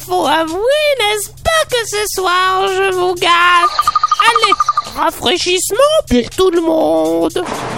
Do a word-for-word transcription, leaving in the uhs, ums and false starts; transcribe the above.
faut avouer, n'est-ce pas, que ce soir je vous gâte. Allez, rafraîchissement pour tout le monde.